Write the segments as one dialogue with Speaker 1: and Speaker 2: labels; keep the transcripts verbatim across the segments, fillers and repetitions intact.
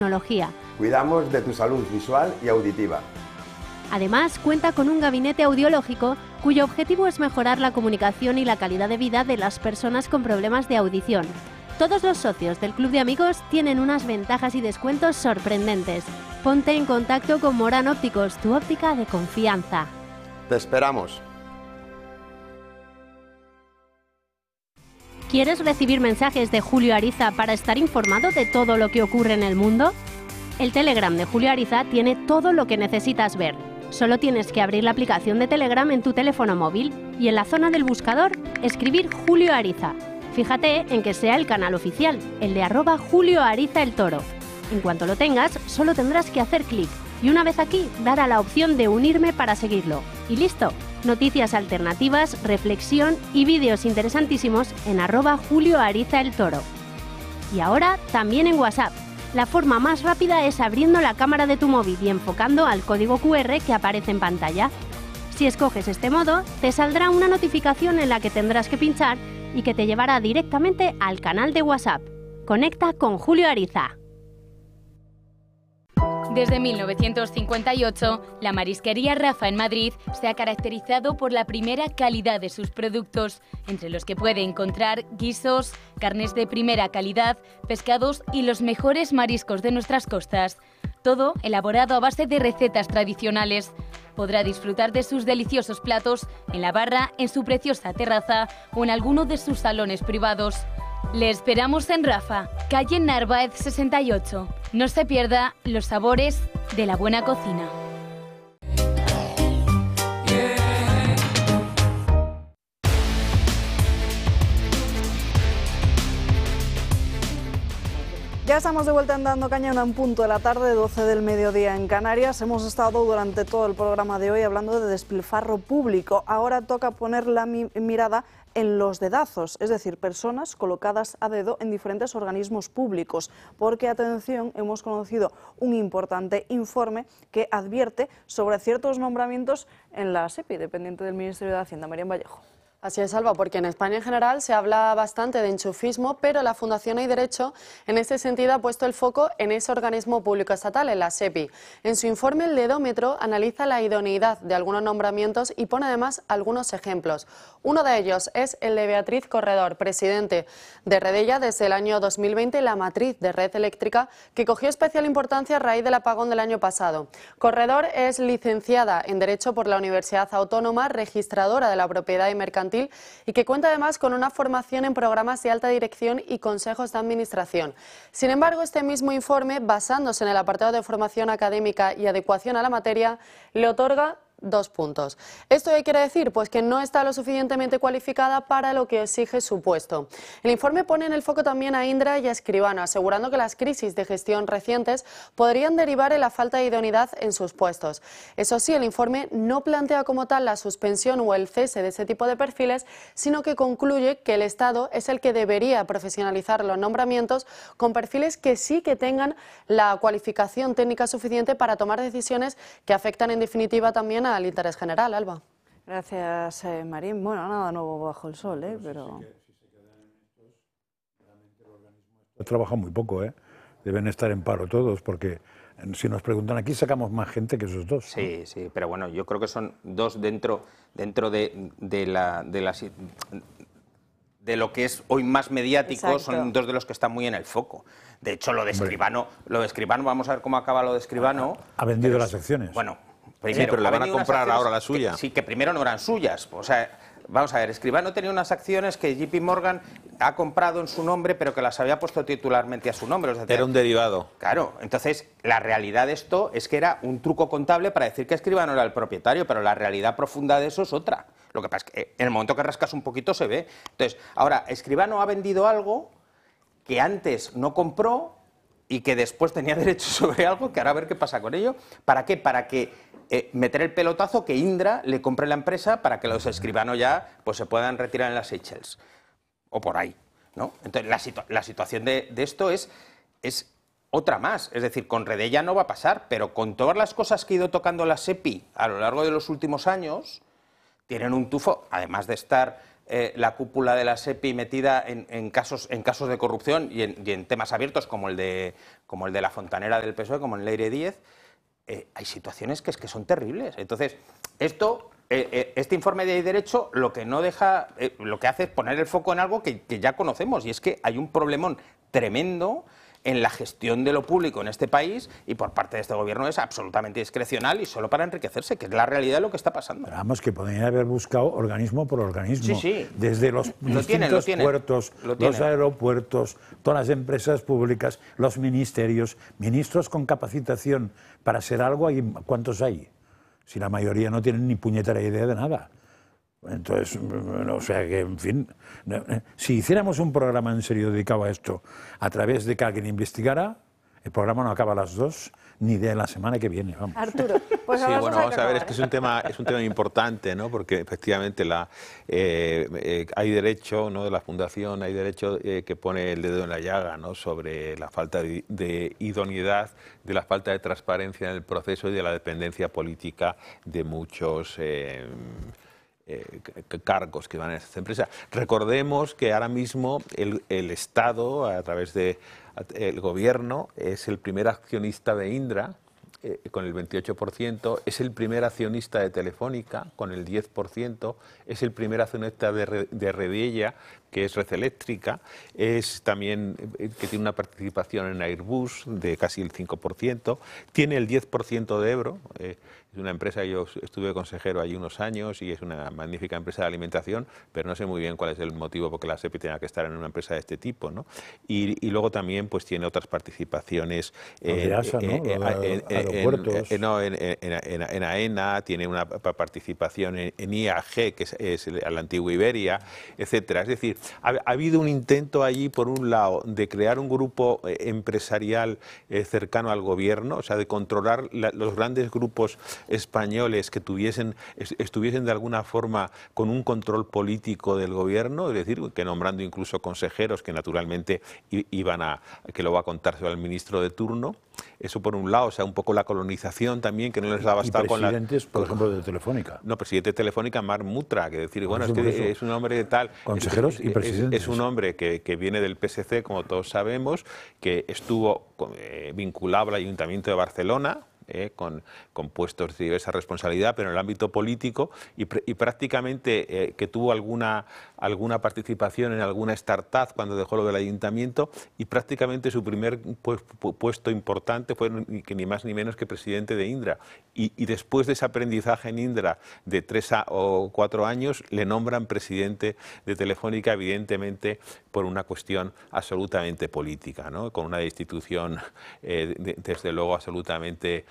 Speaker 1: tecnología.
Speaker 2: Cuidamos de tu salud visual y auditiva.
Speaker 1: Además, cuenta con un gabinete audiológico cuyo objetivo es mejorar la comunicación y la calidad de vida de las personas con problemas de audición. Todos los socios del Club de Amigos tienen unas ventajas y descuentos sorprendentes. Ponte en contacto con Morán Ópticos, tu óptica de confianza.
Speaker 2: Te esperamos.
Speaker 1: ¿Quieres recibir mensajes de Julio Ariza para estar informado de todo lo que ocurre en el mundo? El Telegram de Julio Ariza tiene todo lo que necesitas ver. Solo tienes que abrir la aplicación de Telegram en tu teléfono móvil y en la zona del buscador escribir Julio Ariza. Fíjate en que sea el canal oficial, el de arroba Julio Ariza el Toro. En cuanto lo tengas, solo tendrás que hacer clic y una vez aquí, dar a la opción de unirme para seguirlo. Y listo, noticias alternativas, reflexión y vídeos interesantísimos en arroba Julio Ariza el Toro. Y ahora también en WhatsApp. La forma más rápida es abriendo la cámara de tu móvil y enfocando al código cu erre que aparece en pantalla. Si escoges este modo, te saldrá una notificación en la que tendrás que pinchar y que te llevará directamente al canal de WhatsApp. Conecta con Julio Ariza.
Speaker 3: Desde mil novecientos cincuenta y ocho, la marisquería Rafa en Madrid se ha caracterizado por la primera calidad de sus productos, entre los que puede encontrar guisos, carnes de primera calidad, pescados y los mejores mariscos de nuestras costas. Todo elaborado a base de recetas tradicionales. Podrá disfrutar de sus deliciosos platos en la barra, en su preciosa terraza o en alguno de sus salones privados. Le esperamos en Rafa, calle Narváez sesenta y ocho. No se pierda los sabores de la buena cocina.
Speaker 4: Ya estamos de vuelta en Dando Caña, en punto de la tarde, doce del mediodía en Canarias. Hemos estado durante todo el programa de hoy hablando de despilfarro público. Ahora toca poner la mi mirada en los dedazos, es decir, personas colocadas a dedo en diferentes organismos públicos, porque, atención, hemos conocido un importante informe que advierte sobre ciertos nombramientos en la SEPI, dependiente del Ministerio de Hacienda. María Vallejo.
Speaker 5: Así es, Alba, porque en España en general se habla bastante de enchufismo, pero la Fundación Hay Derecho en este sentido ha puesto el foco en ese organismo público estatal, en la SEPI. En su informe, el Dedómetro analiza la idoneidad de algunos nombramientos y pone además algunos ejemplos. Uno de ellos es el de Beatriz Corredor, presidente de Redella desde el año dos mil veinte, la matriz de red eléctrica, que cogió especial importancia a raíz del apagón del año pasado. Corredor es licenciada en Derecho por la Universidad Autónoma, registradora de la propiedad y mercantil, y que cuenta además con una formación en programas de alta dirección y consejos de administración. Sin embargo, este mismo informe, basándose en el apartado de formación académica y adecuación a la materia, le otorga dos puntos. ¿Esto qué quiere decir? Pues que no está lo suficientemente cualificada para lo que exige su puesto. El informe pone en el foco también a Indra y a Escribano, asegurando que las crisis de gestión recientes podrían derivar en la falta de idoneidad en sus puestos. Eso sí, el informe no plantea como tal la suspensión o el cese de ese tipo de perfiles, sino que concluye que el Estado es el que debería profesionalizar los nombramientos con perfiles que sí que tengan la cualificación técnica suficiente para tomar decisiones que afectan en definitiva también a al interés general. Alba.
Speaker 4: Gracias, eh, Marín. Bueno, nada nuevo bajo el sol, ¿eh? Pero...
Speaker 6: Trabajan muy poco, ¿eh? Deben estar en paro todos, porque si nos preguntan aquí sacamos más gente que esos dos.
Speaker 7: Sí, ¿no? Sí, pero bueno, yo creo que son dos dentro, dentro de, de, la, de, la, de lo que es hoy más mediático. Exacto. Son dos de los que están muy en el foco. De hecho, lo de Escribano, lo de Escribano, vamos a ver cómo acaba lo de Escribano.
Speaker 6: Ha vendido las acciones.
Speaker 7: Bueno,
Speaker 8: primero, sí, pero la van a comprar ahora la suya.
Speaker 7: Que, sí, que primero no eran suyas. O sea, vamos a ver, Escribano tenía unas acciones que J P Morgan ha comprado en su nombre, pero que las había puesto titularmente a su nombre. O sea,
Speaker 8: era un derivado.
Speaker 7: Claro, entonces la realidad de esto es que era un truco contable para decir que Escribano era el propietario, pero la realidad profunda de eso es otra. Lo que pasa es que en el momento que rascas un poquito se ve. Entonces, ahora, Escribano ha vendido algo que antes no compró y que después tenía derecho sobre algo, que ahora a ver qué pasa con ello. ¿Para qué? Para que eh, meter el pelotazo, que Indra le compre la empresa para que los Escribano ya pues, se puedan retirar en las Seychelles. O por ahí, ¿no? Entonces, la, situa la situación de, de esto es, es otra más. Es decir, con Redella no va a pasar, pero con todas las cosas que ha ido tocando la SEPI a lo largo de los últimos años, tienen un tufo, además de estar eh, la cúpula de la SEPI metida en, en, casos, en casos de corrupción y en, y en temas abiertos como el, de, como el de la fontanera del P S O E, como en Leire Díez, eh, hay situaciones que, es que son terribles. Entonces, esto... Este informe de Derecho lo que no deja, eh, lo que hace es poner el foco en algo que, que ya conocemos, y es que hay un problemón tremendo en la gestión de lo público en este país, y por parte de este gobierno es absolutamente discrecional y solo para enriquecerse, que es la realidad de lo que está pasando.
Speaker 6: Pero vamos, que podrían haber buscado organismo por organismo,
Speaker 7: sí, sí.
Speaker 6: desde los
Speaker 7: lo
Speaker 6: distintos
Speaker 7: tienen, lo tienen,
Speaker 6: puertos,
Speaker 7: lo tienen.
Speaker 6: los aeropuertos, todas las empresas públicas, los ministerios, ministros con capacitación para hacer algo. ¿Cuántos hay? Si la mayoría no tienen ni puñetera idea de nada. Entonces, o sea que, en fin, si hiciéramos un programa en serio dedicado a esto, a través de que alguien investigara, el programa no acaba a las dos, ni de la semana que viene. Vamos.
Speaker 4: Arturo, pues
Speaker 8: sí,
Speaker 4: ahora
Speaker 8: bueno, vamos a ver, es que es un tema, es un tema importante, ¿no? Porque efectivamente la, eh, eh, hay derecho, ¿no? De la Fundación, hay derecho eh, que pone el dedo en la llaga, ¿no? Sobre la falta de, de idoneidad, de la falta de transparencia en el proceso y de la dependencia política de muchos eh, eh, cargos que van a estas empresas. Recordemos que ahora mismo el, el Estado, a través de el Gobierno, es el primer accionista de Indra, eh, con el veintiocho por ciento, es el primer accionista de Telefónica, con el diez por ciento, es el primer accionista de, de Redilla, que es Red Eléctrica, es también eh, que tiene una participación en Airbus de casi el cinco por ciento, tiene el diez por ciento de Ebro, eh, es una empresa, yo estuve consejero allí unos años y es una magnífica empresa de alimentación, pero no sé muy bien cuál es el motivo por que la SEPI tenga que estar en una empresa de este tipo, ¿no? Y, y luego también pues tiene otras participaciones
Speaker 6: en, ASA, ¿no? en, en,
Speaker 8: en, en, no, en, en, en AENA, tiene una participación en, en I A G, que es, es la antigua Iberia, etcétera. Es decir, ha, ha habido un intento allí, por un lado, de crear un grupo empresarial eh, cercano al gobierno, o sea, de controlar la, los grandes grupos españoles que tuviesen, estuviesen de alguna forma con un control político del gobierno, es decir, que nombrando incluso consejeros que naturalmente iban a, que lo va a contárselo al ministro de turno. Eso por un lado, o sea, un poco la colonización también, que no les ha bastado con la...
Speaker 6: presidentes, por ejemplo, de Telefónica.
Speaker 8: No, presidente de Telefónica, Marc Mutra, que decir, bueno, es que es un hombre de tal...
Speaker 6: Consejeros
Speaker 8: es,
Speaker 6: y presidentes.
Speaker 8: Es, es un hombre que, que viene del P S C, como todos sabemos, que estuvo eh, vinculado al Ayuntamiento de Barcelona, Eh, con, con puestos de diversa responsabilidad, pero en el ámbito político, y, pr y prácticamente eh, que tuvo alguna, alguna participación en alguna startup cuando dejó lo del ayuntamiento, y prácticamente su primer pu pu puesto importante fue ni, que ni más ni menos que presidente de Indra. Y, y después de ese aprendizaje en Indra de tres a, o cuatro años, le nombran presidente de Telefónica, evidentemente por una cuestión absolutamente política, ¿no? Con una institución, eh, de, desde luego, absolutamente...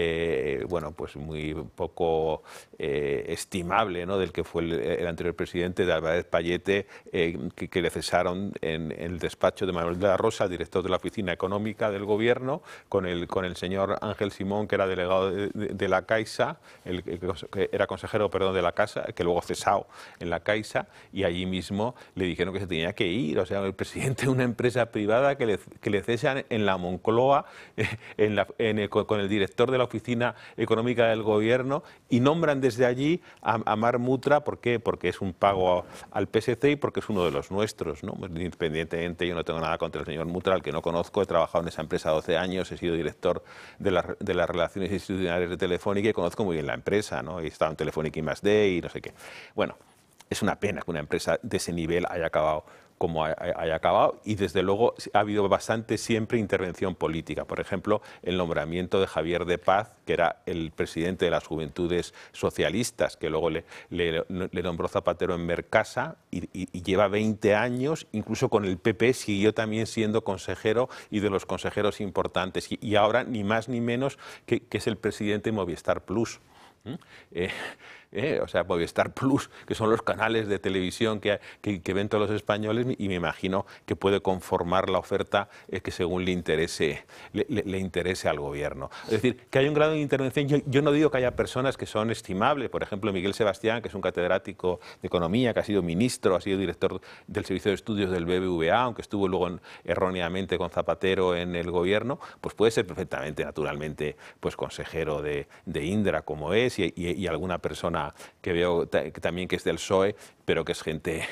Speaker 8: Eh, bueno, pues muy poco eh, estimable, ¿no? Del que fue el, el anterior presidente, de Álvarez Pallete, eh, que, que le cesaron en, en el despacho de Manuel de la Rosa, director de la Oficina Económica del Gobierno, con el, con el señor Ángel Simón, que era delegado de, de, de la Caixa, el, el, que era consejero, perdón, de la Casa, que luego cesado en la Caixa, y allí mismo le dijeron que se tenía que ir. O sea, el presidente de una empresa privada que le, que le cesan en la Moncloa, eh, en la, en el, con el director de la Oficina Económica del Gobierno, y nombran desde allí a, a Marc Mutra. ¿Por qué? Porque es un pago al P S C y porque es uno de los nuestros, ¿no? Independientemente, yo no tengo nada contra el señor Mutra, al que no conozco, he trabajado en esa empresa doce años, he sido director de, la, de las relaciones institucionales de Telefónica y conozco muy bien la empresa, ¿no? He estado en Telefónica I más D y no sé qué. Bueno, es una pena que una empresa de ese nivel haya acabado como haya acabado, y desde luego ha habido bastante siempre intervención política. Por ejemplo, el nombramiento de Javier de Paz, que era el presidente de las Juventudes Socialistas, que luego le, le, le nombró Zapatero en Mercasa, y, y, y lleva veinte años, incluso con el P P siguió también siendo consejero, y de los consejeros importantes, y, y ahora ni más ni menos que, que es el presidente de Movistar Plus. ¿Mm? Eh, Eh, o sea, Movistar Plus, que son los canales de televisión que, que, que ven todos los españoles, y me imagino que puede conformar la oferta eh, que según le interese, le, le, le interese al gobierno. Es decir, que hay un grado de intervención. Yo, yo no digo que haya personas que son estimables, por ejemplo, Miguel Sebastián, que es un catedrático de Economía, que ha sido ministro, ha sido director del Servicio de Estudios del B B V A, aunque estuvo luego en, erróneamente con Zapatero en el gobierno, pues puede ser perfectamente, naturalmente, pues consejero de, de Indra, como es, y, y, y alguna persona persona que veo que también que es del P S O E, pero que es gente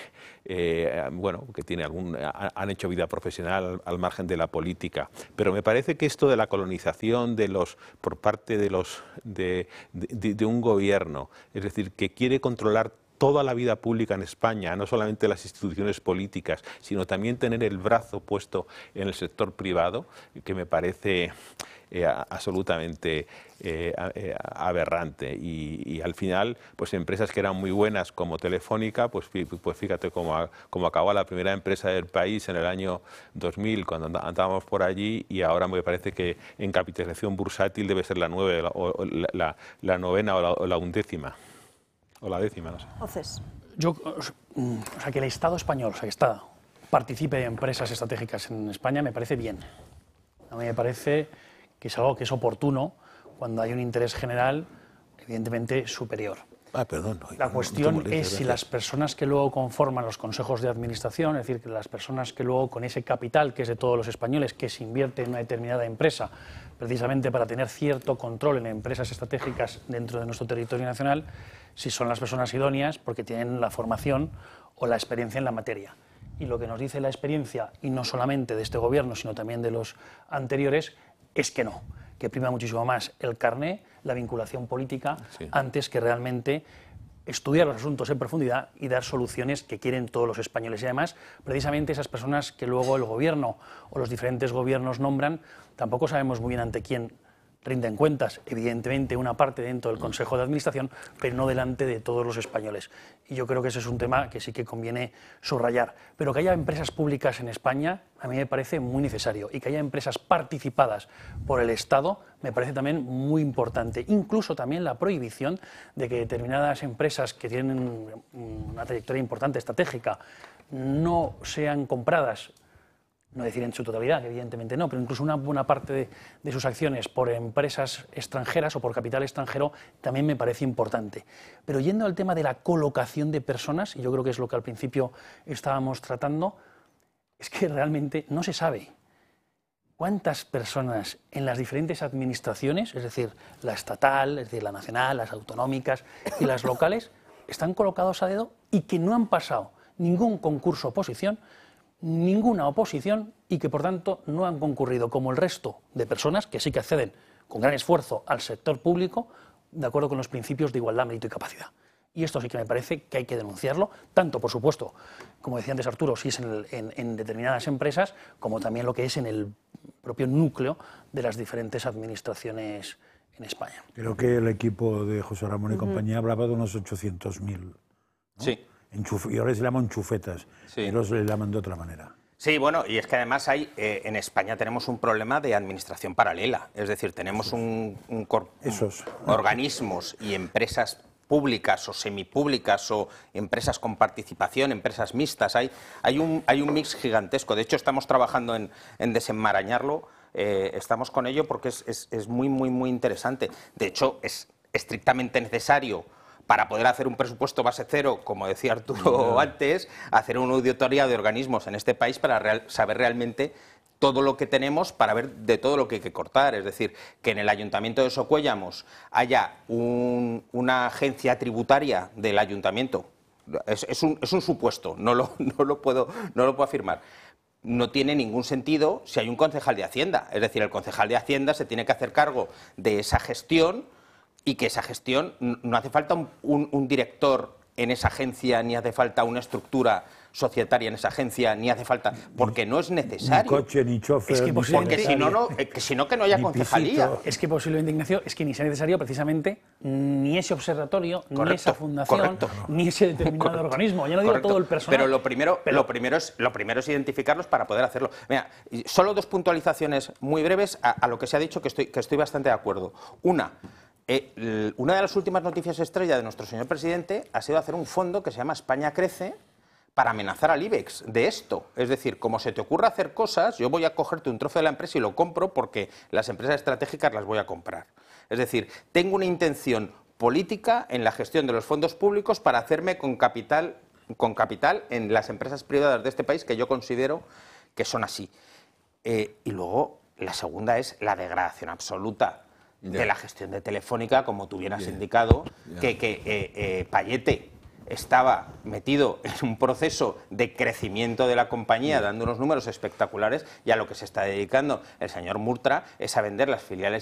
Speaker 8: eh, bueno, que tiene algún, han hecho vida profesional al margen de la política. Pero me parece que esto de la colonización de los por parte de los de, de, de un gobierno, es decir, que quiere controlar toda la vida pública en España, no solamente las instituciones políticas, sino también tener el brazo puesto en el sector privado, que me parece eh, absolutamente eh, eh, aberrante. Y, y al final, pues empresas que eran muy buenas como Telefónica, pues, pues fíjate cómo, cómo acabó la primera empresa del país en el año dos mil, cuando andábamos por allí, y ahora me parece que en capitalización bursátil debe ser la, nueve, o la, la, la novena o la, o la undécima. O la décima, no sé.
Speaker 4: Entonces,
Speaker 9: yo, o sea, que el Estado español, o sea, que está, participe en empresas estratégicas en España me parece bien. A mí me parece que es algo que es oportuno cuando hay un interés general, evidentemente, superior.
Speaker 8: Ah, perdón.
Speaker 9: La cuestión
Speaker 8: no te molestes,
Speaker 9: es si
Speaker 8: gracias.
Speaker 9: las personas que luego conforman los consejos de administración, es decir, que las personas que luego con ese capital que es de todos los españoles, que se invierte en una determinada empresa, precisamente para tener cierto control en empresas estratégicas dentro de nuestro territorio nacional, si son las personas idóneas porque tienen la formación o la experiencia en la materia. Y lo que nos dice la experiencia, y no solamente de este gobierno, sino también de los anteriores, es que no, que prima muchísimo más el carné, la vinculación política,
Speaker 8: Sí.
Speaker 9: antes que realmente estudiar los asuntos en profundidad y dar soluciones que quieren todos los españoles. Y además, precisamente esas personas que luego el gobierno o los diferentes gobiernos nombran, tampoco sabemos muy bien ante quién rinden cuentas, evidentemente una parte dentro del Consejo de Administración, pero no delante de todos los españoles. Y yo creo que ese es un tema que sí que conviene subrayar. Pero que haya empresas públicas en España a mí me parece muy necesario, y que haya empresas participadas por el Estado me parece también muy importante. Incluso también la prohibición de que determinadas empresas que tienen una trayectoria importante, estratégica, no sean compradas, no decir en su totalidad, que evidentemente no, pero incluso una buena parte de, de sus acciones por empresas extranjeras o por capital extranjero también me parece importante. Pero yendo al tema de la colocación de personas, y yo creo que es lo que al principio estábamos tratando, es que realmente no se sabe cuántas personas en las diferentes administraciones, es decir, la estatal, es decir, la nacional, las autonómicas y las locales, están colocados a dedo y que no han pasado ningún concurso oposición, ninguna oposición, y que por tanto no han concurrido como el resto de personas que sí que acceden con gran esfuerzo al sector público de acuerdo con los principios de igualdad, mérito y capacidad. Y esto sí que me parece que hay que denunciarlo, tanto por supuesto, como decía antes Arturo, si es en, el, en, en determinadas empresas, como también lo que es en el propio núcleo de las diferentes administraciones en España.
Speaker 6: Creo que el equipo de José Ramón y compañía hablaba de unos ochocientos mil. ¿No?
Speaker 7: Sí.
Speaker 6: Enchuf y ahora se llaman chufetas,
Speaker 7: Sí.
Speaker 6: ellos le llaman de otra manera.
Speaker 7: Sí, bueno, y es que además hay, eh, en España tenemos un problema de administración paralela, es decir, tenemos un, un cor-
Speaker 6: Esos.
Speaker 7: organismos y empresas públicas o semipúblicas o empresas con participación, empresas mixtas, hay, hay, un, hay un mix gigantesco. De hecho, estamos trabajando en, en desenmarañarlo, eh, estamos con ello porque es, es, es muy, muy, muy interesante. De hecho, es estrictamente necesario, para poder hacer un presupuesto base cero, como decía Arturo antes, hacer una auditoría de organismos en este país para real, saber realmente todo lo que tenemos, para ver de todo lo que hay que cortar. Es decir, que en el Ayuntamiento de Socuéllamos haya un, una agencia tributaria del Ayuntamiento. Es, es, un, es un supuesto, no lo, no, lo puedo, no lo puedo afirmar. No tiene ningún sentido si hay un concejal de Hacienda. Es decir, el concejal de Hacienda se tiene que hacer cargo de esa gestión, y que esa gestión, no hace falta un, un, un director en esa agencia, ni hace falta una estructura societaria en esa agencia, ni hace falta, porque no es necesario.
Speaker 6: Ni coche, ni chofer,
Speaker 9: Es que
Speaker 6: ni
Speaker 9: posiblemente-
Speaker 7: Porque si no, no, eh, que si no, que no haya
Speaker 6: Ni
Speaker 7: concejalía.
Speaker 6: pisito.
Speaker 9: Es que posiblemente, Ignacio, es que ni sea necesario precisamente ni ese observatorio, ni
Speaker 7: Correcto,
Speaker 9: esa fundación,
Speaker 7: correcto.
Speaker 9: ni ese determinado
Speaker 7: Correcto.
Speaker 9: organismo. Ya no digo
Speaker 7: Correcto.
Speaker 9: todo el personal.
Speaker 7: Pero lo primero,
Speaker 9: pero-
Speaker 7: lo, primero es, lo primero es identificarlos para poder hacerlo. Mira, y solo dos puntualizaciones muy breves a, a lo que se ha dicho, que estoy, que estoy bastante de acuerdo. Una, eh, l- una de las últimas noticias estrella de nuestro señor presidente ha sido hacer un fondo que se llama España Crece, para amenazar al IBEX de esto. Es decir, como se te ocurra hacer cosas, yo voy a cogerte un trozo de la empresa y lo compro porque las empresas estratégicas las voy a comprar. Es decir, tengo una intención política en la gestión de los fondos públicos para hacerme con capital, con capital en las empresas privadas de este país, que yo considero que son así. Eh, y luego, la segunda es la degradación absoluta de
Speaker 10: Ya.
Speaker 7: la gestión de Telefónica, como tú bien has
Speaker 10: Bien.
Speaker 7: indicado,
Speaker 10: Ya.
Speaker 7: que, que eh, eh, Payete estaba metido en un proceso de crecimiento de la compañía, dando unos números espectaculares, y a lo que se está dedicando el señor Murtra es a vender las filiales